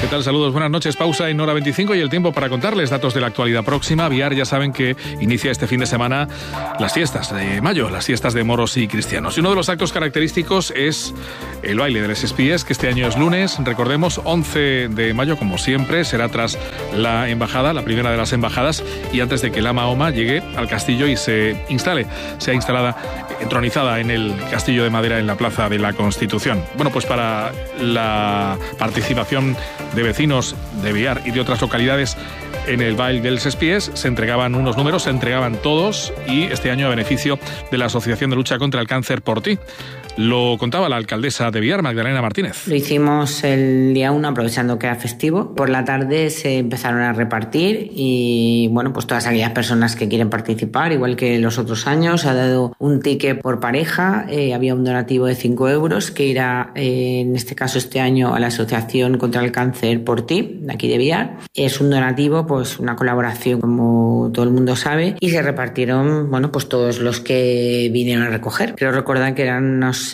tal? Saludos, buenas noches. Pausa en hora 25 y el tiempo para contarles datos de la actualidad próxima. Viar, ya saben que inicia este fin de semana las fiestas de mayo, las fiestas de moros y cristianos. Y uno de los actos característicos es el baile de Les Espies, que este año es lunes. Recordemos, 11 de mayo, como siempre, será tras la embajada, la primera de las embajadas, y antes de que la Mahoma llegue al castillo y se instale, sea instalada, entronizada en el castillo de madera en la Plaza de la Constitución. Bueno, pues para la participación de vecinos de Viar y de otras localidades en el baile de Les Espies se entregaban unos números, se entregaban todos, y este año a beneficio de la Asociación de Lucha contra el Cáncer Por Ti. Lo contaba la alcaldesa de Viar, Magdalena Martínez. Lo hicimos el día 1, aprovechando que era festivo. Por la tarde se empezaron a repartir y, bueno, pues todas aquellas personas que quieren participar, igual que los otros años, ha dado un ticket por pareja. Había un donativo de 5 euros que irá, en este caso este año, a la Asociación contra el Cáncer Por Ti, de aquí de Viar. Es un donativo, pues una colaboración, como todo el mundo sabe, y se repartieron, bueno, pues todos los que vinieron a recoger. Creo recordar que eran unos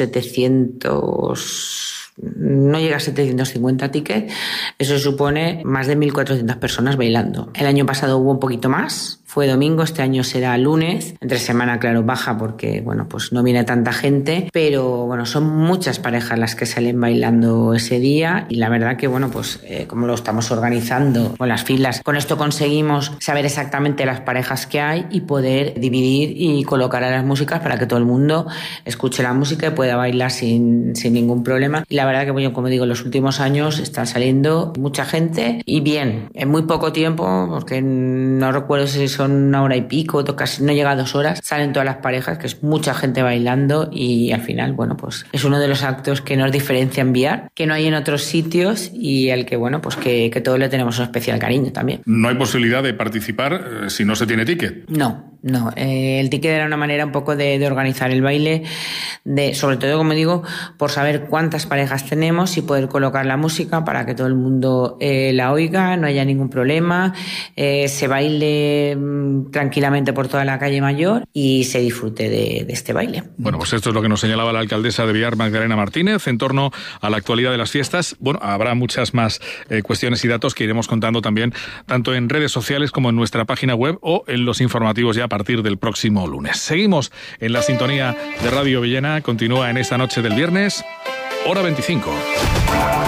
700, no llega a 750 tickets. Eso supone más de 1.400 personas bailando. El año pasado hubo un poquito más, fue domingo, este año será lunes. Entre semana, claro, baja porque, bueno, pues no viene tanta gente, pero bueno, son muchas parejas las que salen bailando ese día, y la verdad que, bueno, pues como lo estamos organizando con las filas, con esto conseguimos saber exactamente las parejas que hay y poder dividir y colocar a las músicas para que todo el mundo escuche la música y pueda bailar sin ningún problema. Y la verdad que, bueno, como digo, en los últimos años está saliendo mucha gente, y bien, en muy poco tiempo, porque no recuerdo si son una hora y pico, casi no llega a 2 horas, salen todas las parejas, que es mucha gente bailando, y al final, bueno, pues es uno de los actos que nos diferencia en Viar, que no hay en otros sitios, y al que, bueno, pues que todos le tenemos un especial cariño también. ¿No hay posibilidad de participar si no se tiene ticket? No. El ticket era una manera un poco de organizar el baile, sobre todo, como digo, por saber cuántas parejas tenemos y poder colocar la música para que todo el mundo la oiga, no haya ningún problema, se baile tranquilamente por toda la calle Mayor y se disfrute de este baile. Bueno, pues esto es lo que nos señalaba la alcaldesa de Viar, Magdalena Martínez, en torno a la actualidad de las fiestas. Bueno, habrá muchas más cuestiones y datos que iremos contando también, tanto en redes sociales como en nuestra página web o en los informativos ya a partir del próximo lunes. Seguimos en la sintonía de Radio Villena. Continúa en esta noche del viernes, hora 25.